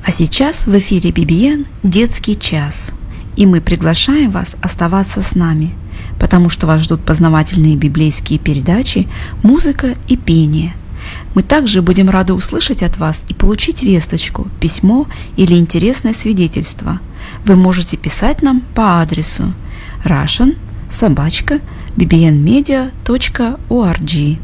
А сейчас в эфире BBN «Детский час». И мы приглашаем вас оставаться с нами, потому что вас ждут познавательные библейские передачи, музыка и пение. Мы также будем рады услышать от вас и получить весточку, письмо или интересное свидетельство. Вы можете писать нам по адресу russian@bbnmedia.org.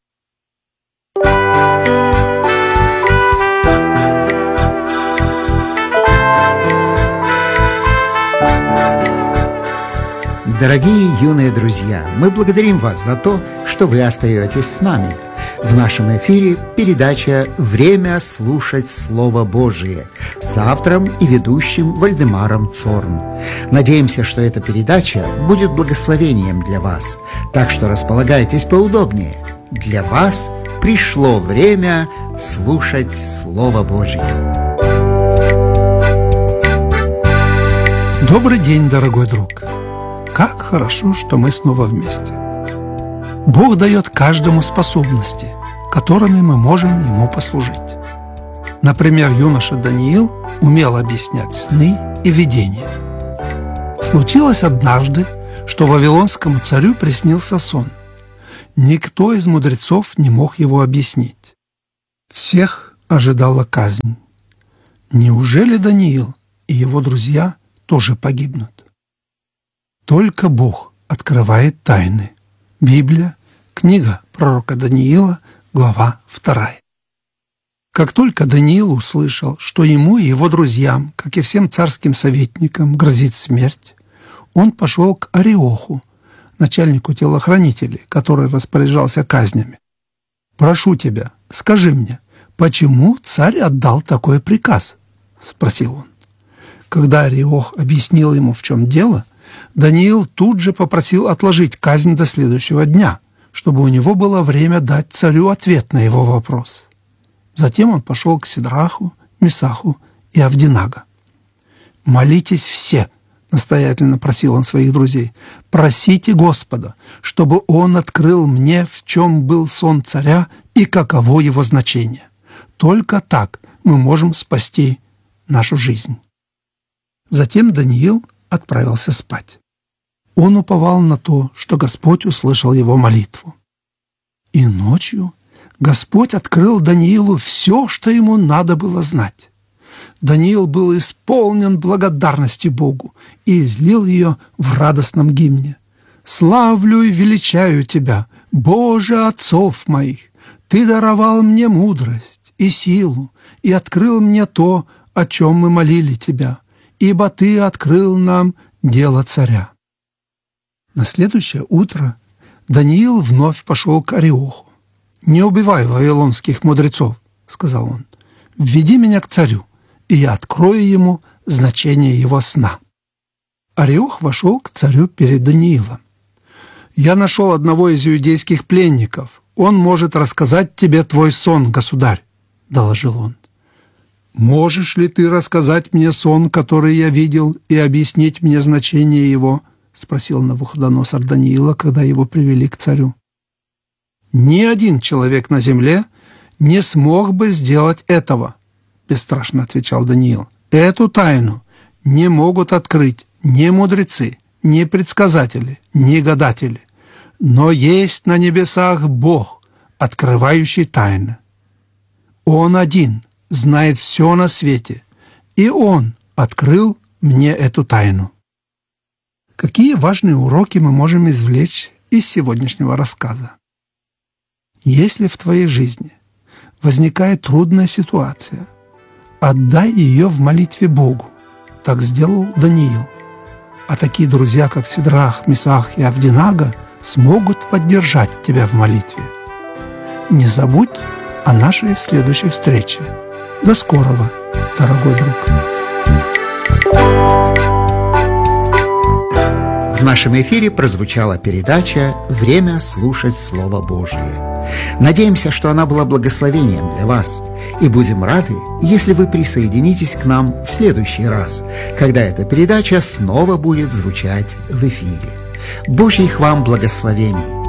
Дорогие юные друзья, мы благодарим вас за то, что вы остаетесь с нами. В нашем эфире передача «Время слушать Слово Божие» с автором и ведущим Вальдемаром Цорн. Надеемся, что эта передача будет благословением для вас, так что располагайтесь поудобнее. Для вас пришло время слушать Слово Божие. Добрый день, дорогой друг! Как хорошо, что мы снова вместе. Бог дает каждому способности, которыми мы можем Ему послужить. Например, юноша Даниил умел объяснять сны и видения. Случилось однажды, что вавилонскому царю приснился сон. Никто из мудрецов не мог его объяснить. Всех ожидала казнь. Неужели Даниил и его друзья тоже погибнут? Только Бог открывает тайны. Библия, книга пророка Даниила, глава 2. Как только Даниил услышал, что ему и его друзьям, как и всем царским советникам, грозит смерть, он пошел к Ариоху, начальнику телохранителей, который распоряжался казнями. «Прошу тебя, скажи мне, почему царь отдал такой приказ?» – спросил он. Когда Ариох объяснил ему, в чем дело, Даниил тут же попросил отложить казнь до следующего дня, чтобы у него было время дать царю ответ на его вопрос. Затем он пошел к Сидраху, Месаху и Авденаго. «Молитесь все», — настоятельно просил он своих друзей, — «просите Господа, чтобы Он открыл мне, в чем был сон царя и каково его значение. Только так мы можем спасти нашу жизнь». Затем Даниил отправился спать. Он уповал на то, что Господь услышал его молитву. И ночью Господь открыл Даниилу все, что ему надо было знать. Даниил был исполнен благодарности Богу и излил ее в радостном гимне. «Славлю и величаю Тебя, Боже отцов моих! Ты даровал мне мудрость и силу и открыл мне то, о чем мы молили Тебя, ибо Ты открыл нам дело царя». На следующее утро Даниил вновь пошел к Ариоху. «Не убивай вавилонских мудрецов», — сказал он. «Введи меня к царю, и я открою ему значение его сна». Ариох вошел к царю перед Даниилом. «Я нашел одного из иудейских пленников. Он может рассказать тебе твой сон, государь», — доложил он. «Можешь ли ты рассказать мне сон, который я видел, и объяснить мне значение его?» — спросил Навуходоносор Даниила, когда его привели к царю. «Ни один человек на земле не смог бы сделать этого», — бесстрашно отвечал Даниил. «Эту тайну не могут открыть ни мудрецы, ни предсказатели, ни гадатели. Но есть на небесах Бог, открывающий тайны. Он один знает все на свете, и Он открыл мне эту тайну». Какие важные уроки мы можем извлечь из сегодняшнего рассказа? Если в твоей жизни возникает трудная ситуация, отдай ее в молитве Богу. Так сделал Даниил. А такие друзья, как Сидрах, Месах и Авденаго, смогут поддержать тебя в молитве. Не забудь о нашей следующей встрече. До скорого, дорогой друг. В нашем эфире прозвучала передача «Время слушать Слово Божие». Надеемся, что она была благословением для вас, и будем рады, если вы присоединитесь к нам в следующий раз, когда эта передача снова будет звучать в эфире. Божьих вам благословений!